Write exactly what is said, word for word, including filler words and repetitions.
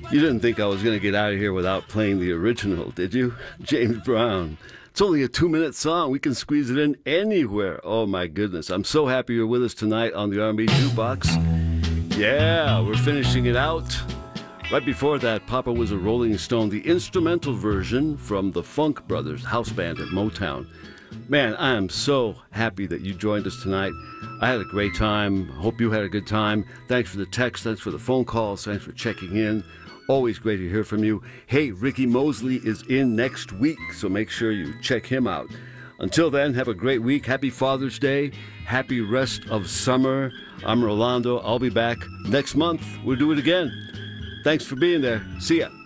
You didn't think I was going to get out of here without playing the original, did you? James Brown. It's only a two-minute song. We can squeeze it in anywhere. Oh, my goodness. I'm so happy you're with us tonight on the R and B Jukebox. Yeah, we're finishing it out. Right before that, Papa Was a Rolling Stone, the instrumental version from the Funk Brothers house band at Motown. Man, I am so happy that you joined us tonight. I had a great time. Hope you had a good time. Thanks for the text. Thanks for the phone calls. Thanks for checking in. Always great to hear from you. Hey, Ricky Mosley is in next week, so make sure you check him out. Until then, have a great week. Happy Father's Day. Happy rest of summer. I'm Rolando. I'll be back next month. We'll do it again. Thanks for being there. See ya.